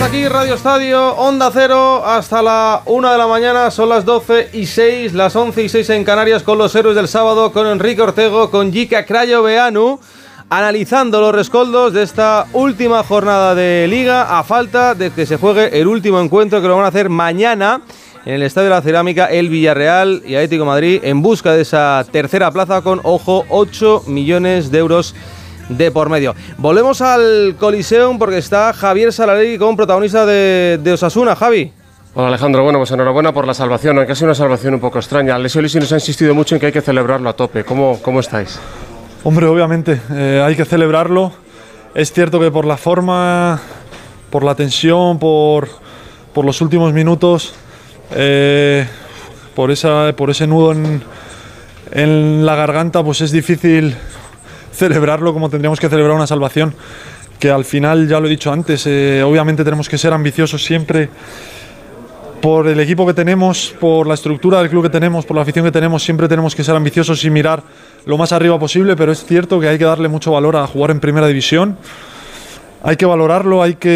Hasta aquí Radio Estadio, Onda Cero, hasta la 1 de la mañana, son las 12:06, las 11:06 en Canarias, con los héroes del sábado, con Enrique Ortego, con Jika Crayoveanu, analizando los rescoldos de esta última jornada de Liga, a falta de que se juegue el último encuentro, que lo van a hacer mañana en el Estadio de la Cerámica, el Villarreal y Atlético de Madrid, en busca de esa tercera plaza con, ojo, 8 millones de euros de por medio. Volvemos al Coliseum porque está Javier Salalegui como protagonista de Osasuna. Javi. Hola Alejandro, bueno, pues enhorabuena por la salvación, aunque ha sido una salvación un poco extraña. Alessio Lisi nos ha insistido mucho en que hay que celebrarlo a tope. ¿Cómo estáis? Hombre, obviamente, hay que celebrarlo. Es cierto que por la forma, por la tensión, por los últimos minutos, por ese nudo en la garganta, pues es difícil celebrarlo como tendríamos que celebrar una salvación, que al final, ya lo he dicho antes, obviamente tenemos que ser ambiciosos siempre por el equipo que tenemos, por la estructura del club que tenemos, por la afición que tenemos. Siempre tenemos que ser ambiciosos y mirar lo más arriba posible, pero es cierto que hay que darle mucho valor a jugar en primera división. Hay que valorarlo, hay que